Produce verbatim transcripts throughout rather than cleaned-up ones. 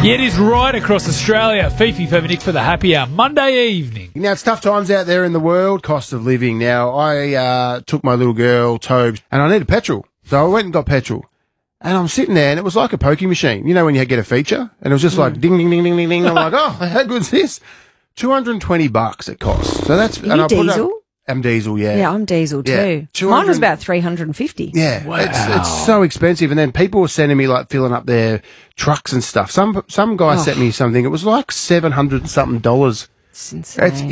Yeah, it is right across Australia. Fifi Feminik for the happy hour Monday evening. Now, it's tough times out there in the world, cost of living. Now, I uh, took my little girl, Tobes, and I needed petrol. So I went and got petrol. And I'm sitting there, and it was like a pokie machine. You know when you get a feature? And it was just mm. like ding, ding, ding, ding, ding, ding. I'm like, oh, how good's this? two hundred twenty bucks it costs. So that's... Are you diesel? Put I'm diesel, yeah. Yeah, I'm diesel too. Yeah. Mine was about three hundred fifty. Yeah, wow. it's, it's so expensive. And then people were sending me like filling up their trucks and stuff. Some some guy oh. sent me something. It was like seven hundred and something dollars. It's insane. It's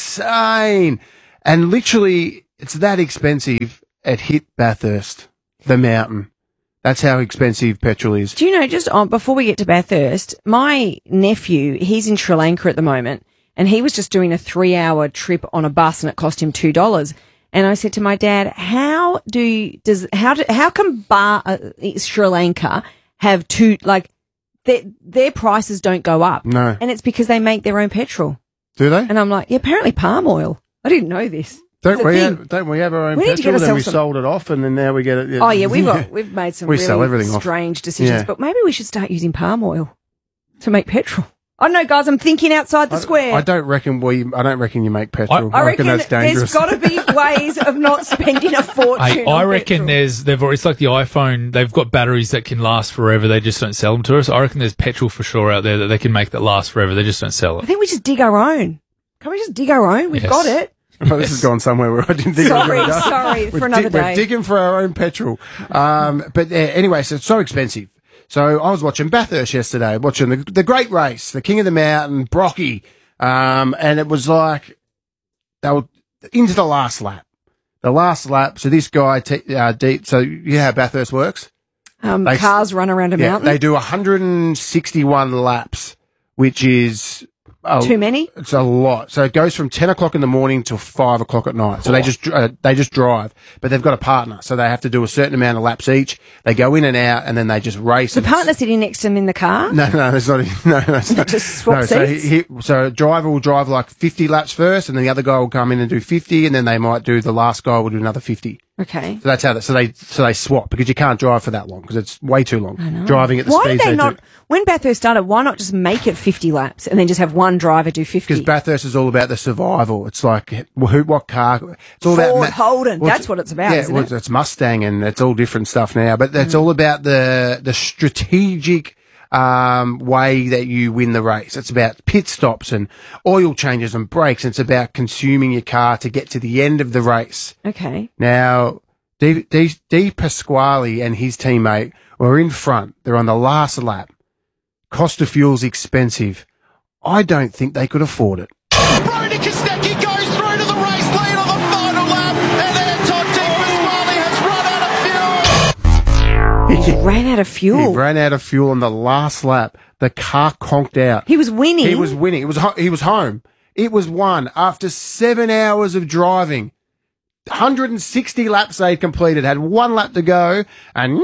insane. And literally, it's that expensive. It hit Bathurst, the mountain. That's how expensive petrol is. Do you know, just on, before we get to Bathurst, my nephew, he's in Sri Lanka at the moment. And he was just doing a three-hour trip on a bus, and it cost him two dollars. And I said to my dad, "How do you, does how do, how can Bar uh, Sri Lanka have two like their their prices don't go up? No, and it's because they make their own petrol. Do they? And I'm like, yeah, apparently palm oil. I didn't know this. Don't we? Have, don't we have our own we petrol? And then we some... sold it off, and then now we get it. Yeah. Oh yeah, we've got, we've made some we really sell everything strange off. decisions. Yeah. But maybe we should start using palm oil to make petrol. I don't know, guys. I'm thinking outside the I, square. I don't reckon we. I don't reckon you make petrol. I, I, I reckon, reckon that's dangerous. There's got to be ways of not spending a fortune. Hey, I on reckon petrol. there's. They've. It's like the iPhone. They've got batteries that can last forever. They just don't sell them to us. I reckon there's petrol for sure out there that they can make that last forever. They just don't sell I it. think we just dig our own. Can we just dig our own? We've Yes. got it. Oh, this has gone somewhere where I didn't think Sorry, it was going to go. sorry, for We're another di- day. We're digging for our own petrol. Um, but uh, anyway, so it's so expensive. So I was watching Bathurst yesterday, watching the, the great race, the King of the Mountain, Brocky, um, and it was like they were into the last lap. The last lap. So this guy, t- uh, deep, so you know how Bathurst works? Um, They- cars run around a Yeah, mountain. they do one hundred sixty-one laps, which is a, Too many? It's a lot. So it goes from ten o'clock in the morning till five o'clock at night. So they just uh, they just drive, but they've got a partner, so they have to do a certain amount of laps each. They go in and out, and then they just race. The partner sitting next to him in the car? No, no, it's not. No, no, it's not. Just swap no, so, seats? he, he, so a driver will drive like fifty laps first, and then the other guy will come in and do fifty, and then they might do the last guy will do another fifty. Okay. So that's how. That, so they so they swap because you can't drive for that long because it's way too long driving at the Why speeds did they they not, do. when Bathurst started, why not just make it fifty laps and then just have one driver do fifty? Because Bathurst is all about the survival. It's like who, what car? It's all Ford, about Holden. well, That's what it's about, Yeah, isn't well, it? it's Mustang and it's all different stuff now. But it's all about the the strategic um, way that you win the race. It's about pit stops and oil changes and brakes. It's about consuming your car to get to the end of the race. Okay. Now, Di, Di, Di Pasquale and his teammate were in front. They're on the last lap. Cost of fuel's expensive. I don't think they could afford it. Brody Kostecki goes through to the race lead on the final lap, and Anton Di Pasquale has run out of fuel. He ran out of fuel. He ran out of fuel on the last lap. The car conked out. He was winning. He was winning. It was ho- he was home. It was won after seven hours of driving. one hundred sixty laps they'd completed. Had one lap to go, and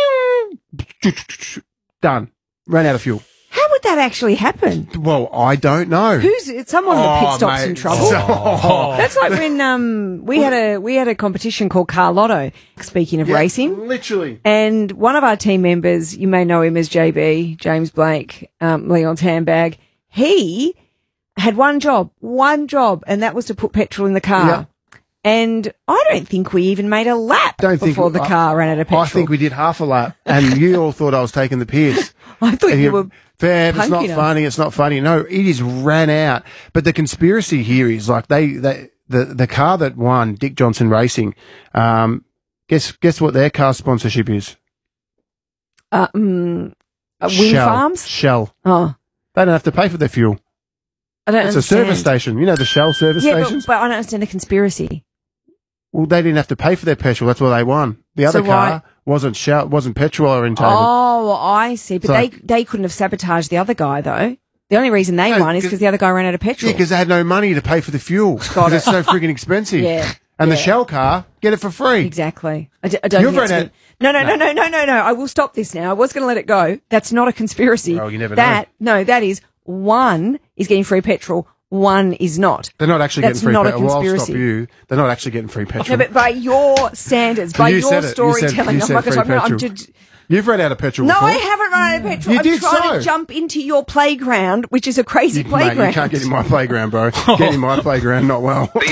done. Ran out of fuel. How would that actually happen? Well, I don't know. Who's it's someone in the pit Oh, stops mate. in trouble? Oh. That's like when um we had a we had a competition called Car Lotto. Speaking of Yeah, racing, literally. and one of our team members, you may know him as J B, James Blake, um, Leon's handbag. He had one job, one job, and that was to put petrol in the car. Yeah. And I don't think we even made a lap Don't think before the I- car ran out of petrol. I think we did half a lap, and you all thought I was taking the piss. I thought And you were. Fab, it's not punking us. funny. It's not funny. No, it is ran out. But the conspiracy here is like they, they the the car that won, Dick Johnson Racing. Um, guess guess what their car sponsorship is? Uh, um, uh, wind Shell. farms? Shell. Oh, They don't have to pay for their fuel. I don't It's understand. a service station. You know the Shell service Yeah, but, stations. but I don't understand the conspiracy. Well, they didn't have to pay for their petrol. That's why they won. The other So why- car wasn't Shell, wasn't petrol orientated. Oh, I see. But So- they they couldn't have sabotaged the other guy, though. The only reason they No, won is because- because the other guy ran out of Yeah, petrol. because they had no money to pay for the fuel. Because it's so freaking expensive. Yeah, And the yeah. Shell car, get it for free. Exactly. I, d- I don't You've think it's read good. No, no, no, no, no, no, no. I will stop this now. I was going to let it go. That's not a conspiracy. Oh, you never that, know. No, that is one is getting free petrol, one is not. They're not actually That's getting free not a petrol. Well, I'll stop conspiracy. you. They're not actually getting free No, petrol. but by your standards, by You your said it. You said- storytelling, you oh said my gosh, free I'm, I'm petrol. just, You've run out of petrol No, before. I haven't run out of petrol. You I'm did trying so. to jump into your playground, which is a crazy You, mate, playground. you can't get in my playground, bro. Get in my playground, not well.